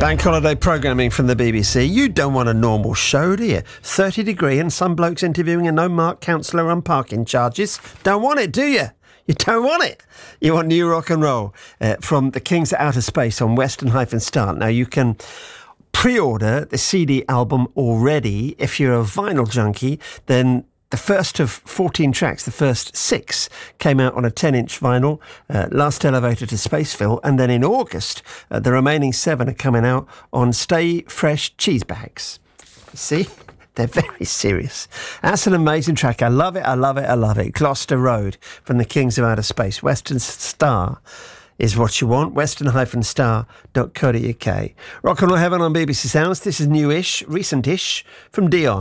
Bank holiday programming from the BBC. You don't want a normal show, do you? 30 degree and some blokes interviewing a no-mark councillor on parking charges. Don't want it, do you? You don't want it. You want new rock and roll from the Kings of Outer Space on Western-Star. Now, you can pre-order the CD album already. If you're a vinyl junkie, then the first of 14 tracks, the first 6, came out on a 10-inch vinyl, Last Elevator to Spaceville, and then in August, the remaining 7 are coming out on Stay Fresh cheese bags. You see? They're very serious. That's an amazing track. I love it, I love it, I love it. Gloucester Road from the Kings of Outer Space. Western Star is what you want. Western-Star.co.uk. Rock and Roll Heaven on BBC Sounds. This is newish, recent-ish from Dion.